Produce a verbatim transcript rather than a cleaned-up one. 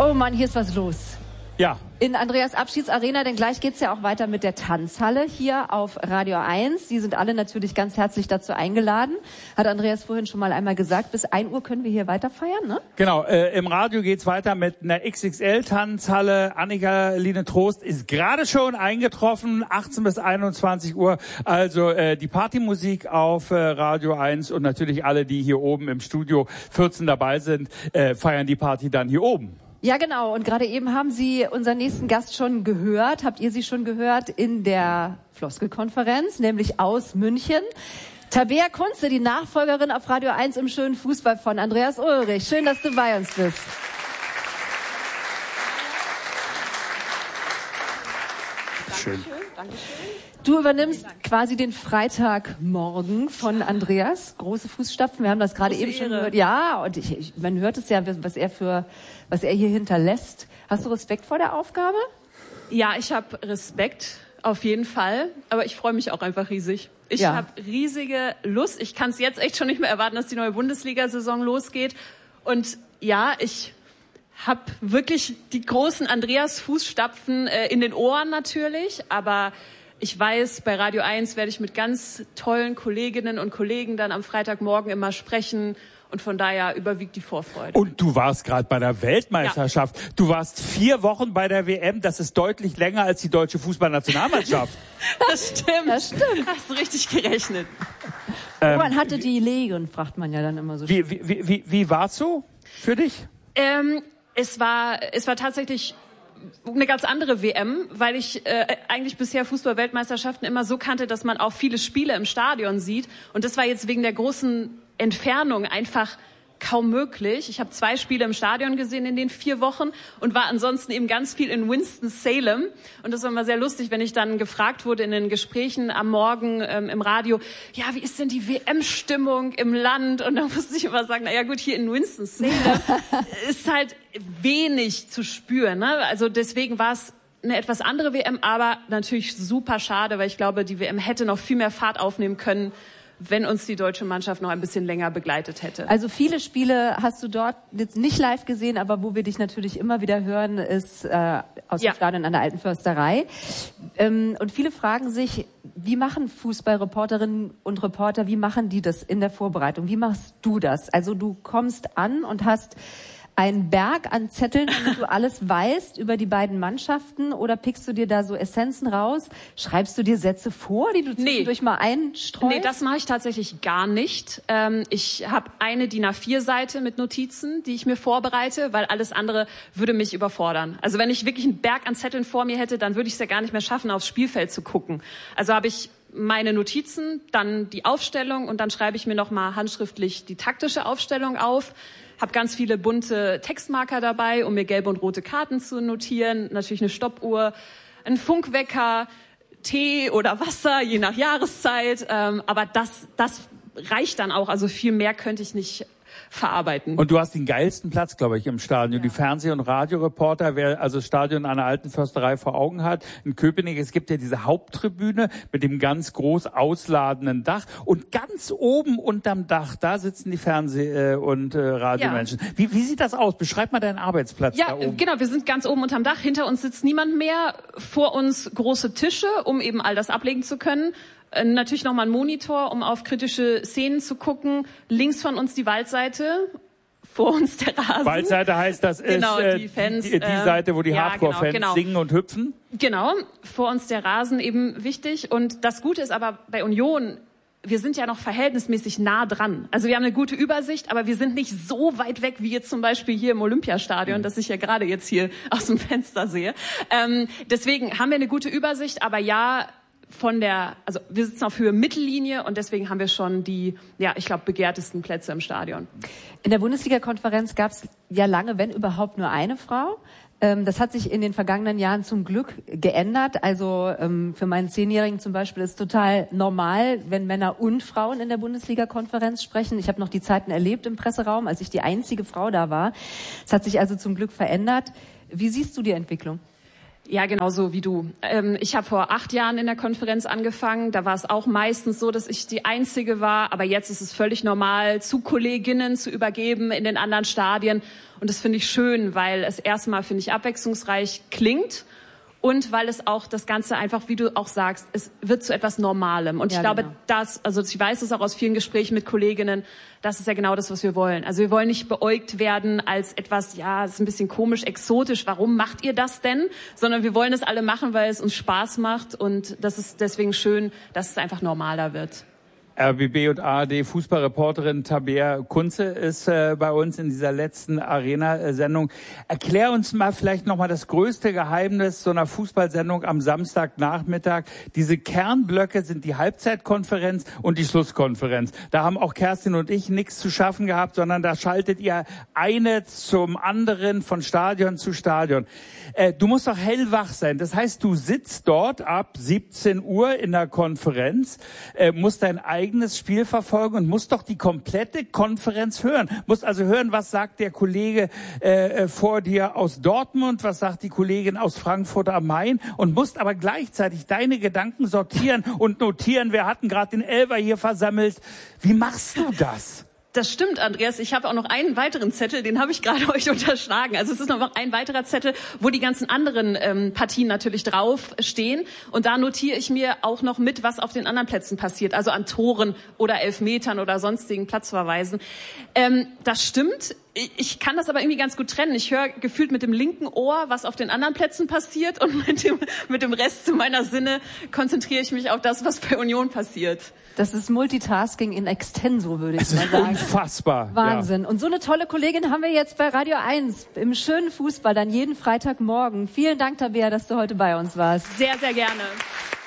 Oh Mann, hier ist was los. Ja. In Andreas Abschiedsarena, denn gleich geht's ja auch weiter mit der Tanzhalle hier auf Radio eins. Sie sind alle natürlich ganz herzlich dazu eingeladen. Hat Andreas vorhin schon mal einmal gesagt, bis ein Uhr können wir hier weiter feiern, ne? Genau, äh, im Radio geht's weiter mit einer X X L-Tanzhalle. Annika Line Trost ist gerade schon eingetroffen, achtzehn bis einundzwanzig Uhr. Also äh, die Partymusik auf äh, Radio eins und natürlich alle, die hier oben im Studio vierzehn dabei sind, äh, feiern die Party dann hier oben. Ja, genau. Und gerade eben haben Sie unseren nächsten Gast schon gehört. Habt ihr sie schon gehört in der Floskelkonferenz, nämlich aus München? Tabea Kunze, die Nachfolgerin auf Radio eins im schönen Fußball von Andreas Ulrich. Schön, dass du bei uns bist. Schön. Dankeschön. Du übernimmst quasi den Freitagmorgen von Andreas. Große Fußstapfen. Wir haben das gerade eben schon gehört. Ja, und ich, ich, man hört es ja, was er für, was er hier hinterlässt. Hast du Respekt vor der Aufgabe? Ja, ich habe Respekt, auf jeden Fall. Aber ich freue mich auch einfach riesig. Ich ja. habe riesige Lust. Ich kann es jetzt echt schon nicht mehr erwarten, dass die neue Bundesliga-Saison losgeht. Und ja, ich habe wirklich die großen Andreas-Fußstapfen äh, in den Ohren natürlich, aber ich weiß, bei Radio eins werde ich mit ganz tollen Kolleginnen und Kollegen dann am Freitagmorgen immer sprechen und von daher überwiegt die Vorfreude. Und du warst gerade bei der Weltmeisterschaft. Ja. Du warst vier Wochen bei der W M, das ist deutlich länger als die deutsche Fußballnationalmannschaft. Das stimmt. Das stimmt. Hast du richtig gerechnet. Ähm, Woran hatte die Legen, fragt man ja dann immer so. Wie, wie, wie, wie, wie war's so für dich? Ähm, es war, es war tatsächlich eine ganz andere W M, weil ich äh, eigentlich bisher Fußball-Weltmeisterschaften immer so kannte, dass man auch viele Spiele im Stadion sieht. Und das war jetzt wegen der großen Entfernung einfach kaum möglich. Ich habe zwei Spiele im Stadion gesehen in den vier Wochen und war ansonsten eben ganz viel in Winston-Salem. Und das war immer sehr lustig, wenn ich dann gefragt wurde in den Gesprächen am Morgen ähm, im Radio, ja, wie ist denn die W M-Stimmung im Land? Und dann musste ich immer sagen, na ja gut, hier in Winston-Salem ist halt wenig zu spüren, ne? Also deswegen war es eine etwas andere W M, aber natürlich super schade, weil ich glaube, die W M hätte noch viel mehr Fahrt aufnehmen können, wenn uns die deutsche Mannschaft noch ein bisschen länger begleitet hätte. Also viele Spiele hast du dort jetzt nicht live gesehen, aber wo wir dich natürlich immer wieder hören, ist äh, aus dem ja. Stadion an der Alten Försterei. Ähm, und viele fragen sich, wie machen Fußballreporterinnen und Reporter, wie machen die das in der Vorbereitung? Wie machst du das? Also du kommst an und hast einen Berg an Zetteln, damit du alles weißt über die beiden Mannschaften, oder pickst du dir da so Essenzen raus? Schreibst du dir Sätze vor, die du zwischendurch nee. mal einstreust? Nee, das mache ich tatsächlich gar nicht. Ähm, ich habe eine D I N A vier Seite mit Notizen, die ich mir vorbereite, weil alles andere würde mich überfordern. Also wenn ich wirklich einen Berg an Zetteln vor mir hätte, dann würde ich es ja gar nicht mehr schaffen, aufs Spielfeld zu gucken. Also habe ich meine Notizen, dann die Aufstellung und dann schreibe ich mir nochmal handschriftlich die taktische Aufstellung auf. Habe ganz viele bunte Textmarker dabei, um mir gelbe und rote Karten zu notieren. Natürlich eine Stoppuhr, ein Funkwecker, Tee oder Wasser, je nach Jahreszeit. Ähm, aber das, das reicht dann auch. Also viel mehr könnte ich nicht verarbeiten. Und du hast den geilsten Platz, glaube ich, im Stadion. Ja. Die Fernseh- und Radioreporter, wer also das Stadion an der Alten Försterei vor Augen hat, in Köpenick, es gibt ja diese Haupttribüne mit dem ganz groß ausladenden Dach. Und ganz oben unterm Dach, da sitzen die Fernseh- und äh, Radiomenschen. Ja. Wie, wie sieht das aus? Beschreib mal deinen Arbeitsplatz ja, da oben. Genau, wir sind ganz oben unterm Dach. Hinter uns sitzt niemand mehr. Vor uns große Tische, um eben all das ablegen zu können. Natürlich nochmal ein Monitor, um auf kritische Szenen zu gucken. Links von uns die Waldseite, vor uns der Rasen. Waldseite heißt, das ist genau, äh, die, Fans, die, die Seite, wo die ja, Hardcore-Fans genau, genau. singen und hüpfen. Genau, vor uns der Rasen eben wichtig. Und das Gute ist aber bei Union, wir sind ja noch verhältnismäßig nah dran. Also wir haben eine gute Übersicht, aber wir sind nicht so weit weg wie jetzt zum Beispiel hier im Olympiastadion, das ich ja gerade jetzt hier aus dem Fenster sehe. Ähm, deswegen haben wir eine gute Übersicht, aber ja, von der, also wir sitzen auf Höhe Mittellinie und deswegen haben wir schon die, ja, ich glaube, begehrtesten Plätze im Stadion. In der Bundesliga-Konferenz gab es ja lange, wenn überhaupt, nur eine Frau. Ähm, das hat sich in den vergangenen Jahren zum Glück geändert. Also ähm, für meinen Zehnjährigen zum Beispiel ist total normal, wenn Männer und Frauen in der Bundesliga-Konferenz sprechen. Ich habe noch die Zeiten erlebt im Presseraum, als ich die einzige Frau da war. Es hat sich also zum Glück verändert. Wie siehst du die Entwicklung? Ja, genauso wie du. Ähm, ich habe vor acht Jahren in der Konferenz angefangen. Da war es auch meistens so, dass ich die Einzige war. Aber jetzt ist es völlig normal, zu Kolleginnen zu übergeben in den anderen Stadien. Und das finde ich schön, weil es erstmal, finde ich, abwechslungsreich klingt. Und weil es auch das Ganze einfach, wie du auch sagst, es wird zu etwas Normalem. Und ja, ich glaube, genau. das, also ich weiß es auch aus vielen Gesprächen mit Kolleginnen, das ist ja genau das, was wir wollen. Also wir wollen nicht beäugt werden als etwas, ja, es ist ein bisschen komisch, exotisch, warum macht ihr das denn? Sondern wir wollen es alle machen, weil es uns Spaß macht. Und das ist deswegen schön, dass es einfach normaler wird. R B B und A R D Fußballreporterin Tabea Kunze ist äh, bei uns in dieser letzten Arena-Sendung. Erklär uns mal vielleicht nochmal das größte Geheimnis so einer Fußballsendung am Samstagnachmittag. Diese Kernblöcke sind die Halbzeitkonferenz und die Schlusskonferenz. Da haben auch Kerstin und ich nichts zu schaffen gehabt, sondern da schaltet ihr eine zum anderen von Stadion zu Stadion. Äh, du musst doch hellwach sein. Das heißt, du sitzt dort ab siebzehn Uhr in der Konferenz, äh, musst dein eigenes Spiel verfolgen und musst doch die komplette Konferenz hören. Musst also hören, was sagt der Kollege äh, vor dir aus Dortmund, was sagt die Kollegin aus Frankfurt am Main und musst aber gleichzeitig deine Gedanken sortieren und notieren, wir hatten gerade den Elfer hier versammelt. Wie machst du das? Das stimmt, Andreas. Ich habe auch noch einen weiteren Zettel, den habe ich gerade euch unterschlagen. Also es ist noch ein weiterer Zettel, wo die ganzen anderen ähm, Partien natürlich drauf stehen. Und da notiere ich mir auch noch mit, was auf den anderen Plätzen passiert. Also an Toren oder Elfmetern oder sonstigen Platzverweisen. Ähm, das stimmt. Ich kann das aber irgendwie ganz gut trennen. Ich höre gefühlt mit dem linken Ohr, was auf den anderen Plätzen passiert, und mit dem, mit dem Rest meiner Sinne konzentriere ich mich auf das, was bei Union passiert. Das ist Multitasking in extenso, würde ich mal sagen. Unfassbar. Wahnsinn. Ja. Und so eine tolle Kollegin haben wir jetzt bei Radio eins im schönen Fußball, dann jeden Freitagmorgen. Vielen Dank, Tabea, dass du heute bei uns warst. Sehr, sehr gerne.